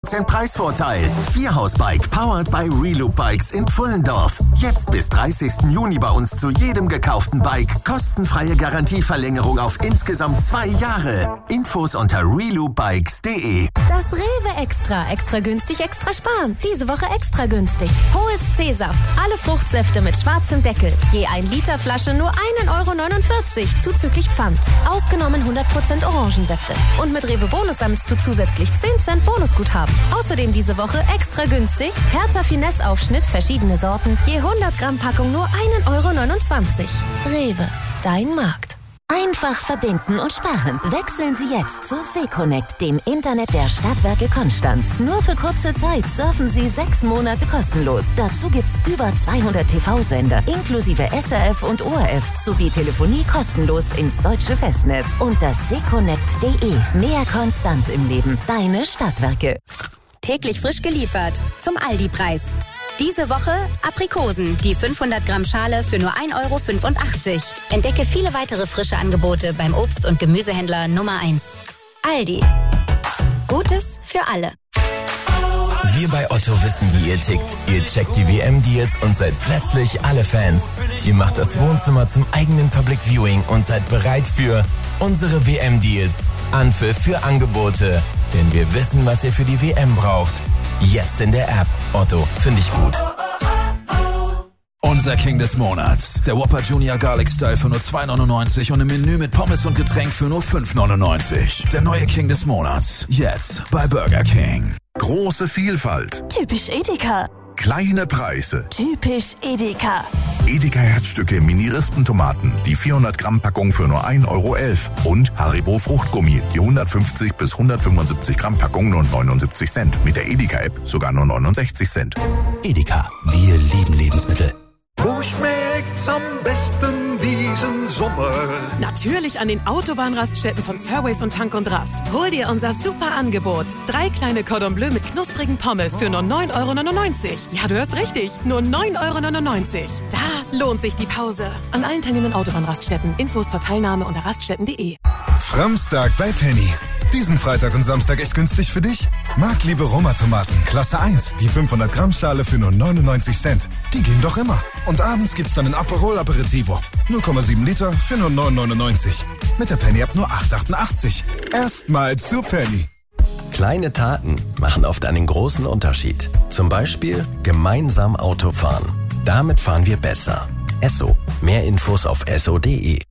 Preisvorteil. Vierhausbike powered by Reloop Bikes in Pfullendorf. Jetzt bis 30. Juni bei uns zu jedem gekauften Bike kostenfreie Garantieverlängerung auf insgesamt 2 Jahre. Infos unter reloopbikes.de. Das Rewe Extra. Extra günstig, extra sparen. Diese Woche extra günstig. Hohes C-Saft. Alle Fruchtsäfte mit schwarzem Deckel. Je 1 Liter Flasche nur 1,49 € zuzüglich Pfand. Ausgenommen 100% Orangensäfte. Und mit Rewe Bonus sammelst du zusätzlich 10 Cent Bonusguthaben. Außerdem diese Woche extra günstig. Hertha Finesse Aufschnitt, verschiedene Sorten. Je 100 Gramm Packung nur 1,29 €. Rewe, dein Markt. Einfach verbinden und sparen. Wechseln Sie jetzt zu Seconnect, dem Internet der Stadtwerke Konstanz. Nur für kurze Zeit surfen Sie 6 Monate kostenlos. Dazu gibt's über 200 TV-Sender, inklusive SRF und ORF, sowie Telefonie kostenlos ins deutsche Festnetz. Unter seconnect.de. Mehr Konstanz im Leben. Deine Stadtwerke. Täglich frisch geliefert. Zum Aldi-Preis. Diese Woche Aprikosen, die 500 Gramm Schale für nur 1,85 €. Entdecke viele weitere frische Angebote beim Obst- und Gemüsehändler Nummer 1. Aldi. Gutes für alle. Wir bei Otto wissen, wie ihr tickt. Ihr checkt die WM-Deals und seid plötzlich alle Fans. Ihr macht das Wohnzimmer zum eigenen Public Viewing und seid bereit für unsere WM-Deals. Anpfiff für Angebote. Denn wir wissen, was ihr für die WM braucht. Jetzt in der App. Otto, finde ich gut. Unser King des Monats. Der Whopper Junior Garlic Style für nur 2,99 € und im Menü mit Pommes und Getränk für nur 5,99 €. Der neue King des Monats. Jetzt bei Burger King. Große Vielfalt. Typisch Edeka. Kleine Preise. Typisch Edeka. Edeka Herzstücke Mini-Rispentomaten, die 400 Gramm Packung für nur 1,11 € und Haribo Fruchtgummi, die 150 bis 175 Gramm Packung nur 79 Cent. Mit der Edeka-App sogar nur 69 Cent. Edeka, wir lieben Lebensmittel. Wo schmeckt's am besten diesen Sommer? Natürlich an den Autobahnraststätten von Surways und Tank und Rast. Hol dir unser super Angebot. 3 kleine Cordon Bleu mit knusprigen Pommes für nur 9,99 €. Ja, du hörst richtig. Nur 9,99 €. Da lohnt sich die Pause. An allen teilnehmenden Autobahnraststätten. Infos zur Teilnahme unter raststätten.de. Framstag bei Penny. Diesen Freitag und Samstag echt günstig für dich? Marktliebe Roma-Tomaten, Klasse 1, die 500 Gramm Schale für nur 99 Cent. Die gehen doch immer. Und abends gibt's dann ein Aperol Aperitivo. 0,7 Liter für nur 9,99 €. Mit der Penny-App nur 8,88 €. Erstmal zu Penny. Kleine Taten machen oft einen großen Unterschied. Zum Beispiel gemeinsam Auto fahren. Damit fahren wir besser. Esso. Mehr Infos auf esso.de.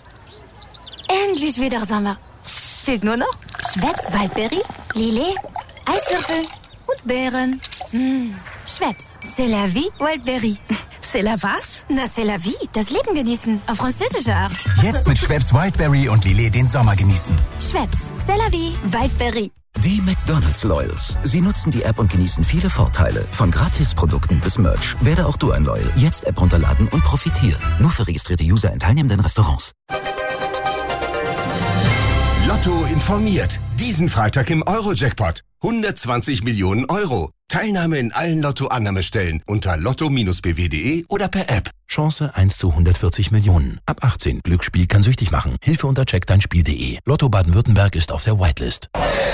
Endlich wieder Sommer. Fehlt nur noch Schweppes Waldberry, Lillet, Eiswürfel und Beeren. Schweppes, c'est la vie, Waldberry. C'est la was? Na, c'est la vie, das Leben genießen, auf französische Art. Jetzt mit Schweppes Wildberry und Lillet den Sommer genießen. Schweppes, c'est la vie, Waldberry. Die McDonald's Loyals. Sie nutzen die App und genießen viele Vorteile. Von Gratisprodukten bis Merch. Werde auch du ein Loyal. Jetzt App runterladen und profitieren. Nur für registrierte User in teilnehmenden Restaurants. Lotto informiert. Diesen Freitag im Euro-Jackpot. 120 Millionen €. Teilnahme in allen Lotto-Annahmestellen unter lotto-bw.de oder per App. Chance 1 zu 140 Millionen. Ab 18. Glücksspiel kann süchtig machen. Hilfe unter checkdeinspiel.de. Lotto Baden-Württemberg ist auf der Whitelist.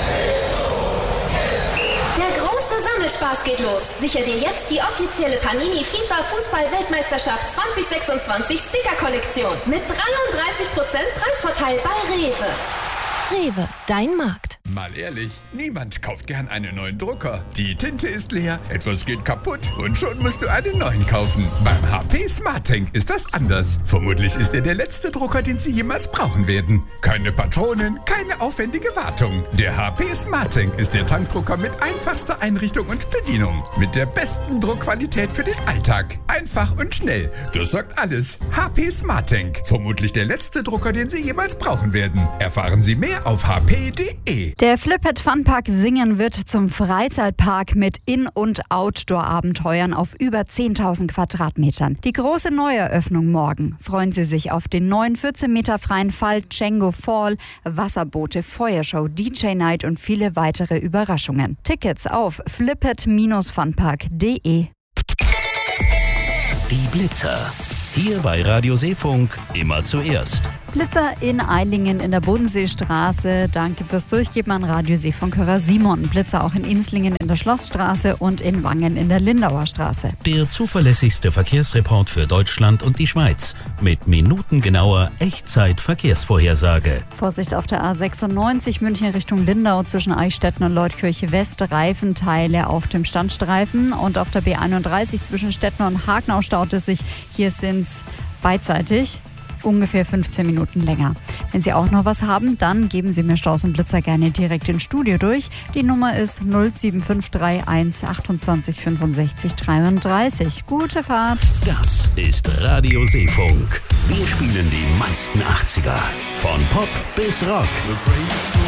Der große Sammelspaß geht los. Sicher dir jetzt die offizielle Panini FIFA Fußball-Weltmeisterschaft 2026 Sticker-Kollektion. Mit 33% Preisvorteil bei Rewe. Rewe, dein Markt. Mal ehrlich, niemand kauft gern einen neuen Drucker. Die Tinte ist leer, etwas geht kaputt und schon musst du einen neuen kaufen. Beim HP SmartTank ist das anders. Vermutlich ist er der letzte Drucker, den Sie jemals brauchen werden. Keine Patronen, keine aufwendige Wartung. Der HP SmartTank ist der Tankdrucker mit einfachster Einrichtung und Bedienung. Mit der besten Druckqualität für den Alltag. Einfach und schnell. Das sagt alles. HP SmartTank. Vermutlich der letzte Drucker, den Sie jemals brauchen werden. Erfahren Sie mehr auf hp.de. Der Flipit Funpark Singen wird zum Freizeitpark mit In- und Outdoor-Abenteuern auf über 10.000 Quadratmetern. Die große Neueröffnung morgen. Freuen Sie sich auf den neuen 14 Meter freien Fall, Django Fall, Wasserboote, Feuershow, DJ Night und viele weitere Überraschungen. Tickets auf flipit-funpark.de. Die Blitzer. Hier bei Radio Seefunk immer zuerst. Blitzer in Eilingen in der Bodenseestraße. Danke fürs Durchgeben an Radioseefunkhörer Simon. Blitzer auch in Inslingen in der Schlossstraße und in Wangen in der Lindauer Straße. Der zuverlässigste Verkehrsreport für Deutschland und die Schweiz. Mit minutengenauer Echtzeit-Verkehrsvorhersage. Vorsicht auf der A96 München Richtung Lindau zwischen Eichstätten und Leutkirche West. Reifenteile auf dem Standstreifen. Und auf der B31 zwischen Stetten und Hagenau staut es sich. Hier sind es beidseitig ungefähr 15 Minuten länger. Wenn Sie auch noch was haben, dann geben Sie mir Staus und Blitzer gerne direkt ins Studio durch. Die Nummer ist 07531 28 65 33. Gute Fahrt. Das ist Radio Seefunk. Wir spielen die meisten 80er. Von Pop bis Rock.